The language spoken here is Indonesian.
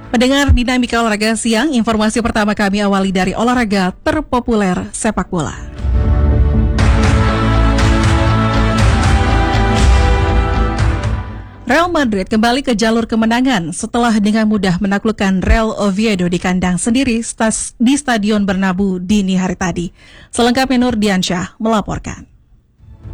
Mendengar dinamika olahraga siang, informasi pertama kami awali dari olahraga terpopuler sepak bola. Real Madrid kembali ke jalur kemenangan setelah dengan mudah menaklukkan Real Oviedo di kandang sendiri di Stadion Bernabeu dini hari tadi. Selengkapnya Nur Diansyah melaporkan.